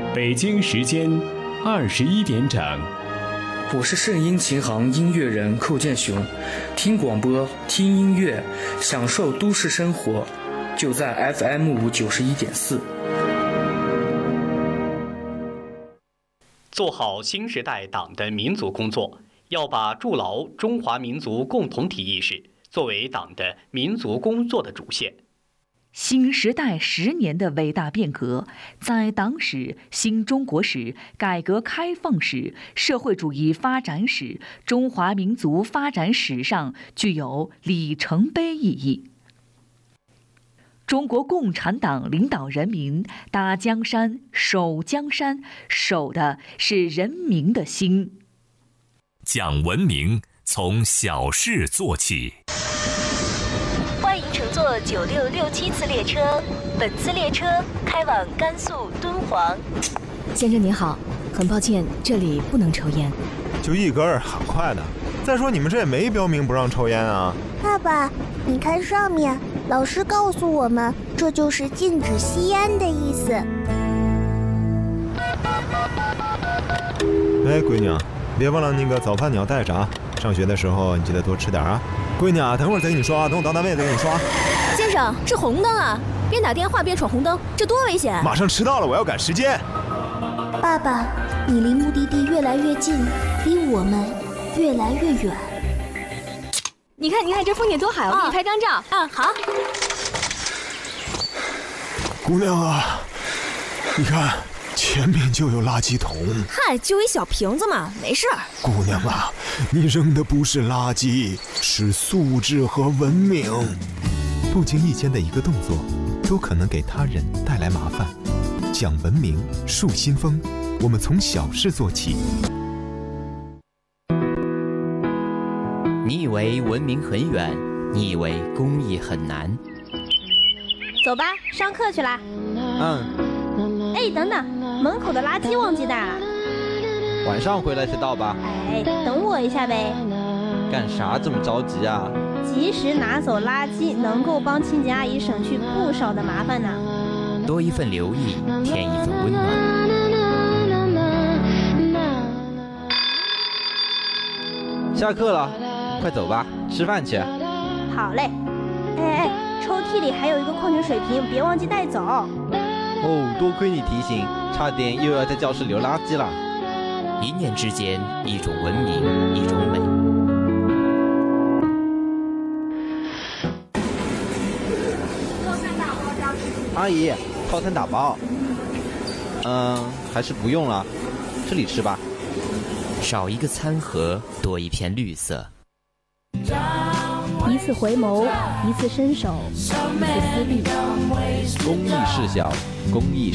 北京时间21点整。 我是圣音琴行音乐人寇建雄，听广播，听音乐，享受都市生活，就在 FM 91.4。 做好新时代党的民族工作，要把筑牢中华民族共同体意识作为党的民族工作的主线。 新时代10年的伟大变革，在党史、新中国史、改革开放史、社会主义发展史、中华民族发展史上具有里程碑意义。中国共产党领导人民搭江山、守江山，守的是人民的心。 讲文明，从小事做起。 欢迎乘坐9667次列车，本次列车开往甘肃敦煌。 先生您好，很抱歉，这里不能抽烟。 就一根，很快的。再说你们这也没标明不让抽烟啊。 爸爸，你看上面，老师告诉我们，这就是禁止吸烟的意思。 哎，闺女，别忘了那个早饭你要带着啊。上学的时候你记得多吃点啊。闺女啊，等会儿再给你刷，等我到单位再给你刷。 先生，是红灯啊，边打电话边闯红灯，这多危险！ 马上迟到了，我要赶时间。 爸爸，你离目的地越来越近，离我们越来越远。 你看这风景多好，我给你拍张照。好。 姑娘啊，你看前面就有垃圾桶。 嗨，就一小瓶子嘛，没事儿。 姑娘啊，你扔的不是垃圾，是素质和文明。不经意间的一个动作，都可能给他人带来麻烦。讲文明，树新风，我们从小事做起。 你以为文明很远，你以为公益很难。 走吧，上课去啦。哎，等等，门口的垃圾忘记带了。 晚上回来才倒吧。 哎，等我一下呗。 干啥这么着急啊？ 及时拿走垃圾，能够帮清洁阿姨省去不少的麻烦呢。 多一份留意，添一份温暖。 下课了，快走吧，吃饭去。 好嘞。哎，抽屉里还有一个矿泉水瓶，别忘记带走。 哦，多亏你提醒，差点又要在教室留垃圾了。 一念之间，一种文明，一种美。 阿姨，套餐打包。还是不用了，这里吃吧。 少一个餐盒，多一片绿色。 一次回眸，一次伸手，一次私密。 公益事小，公益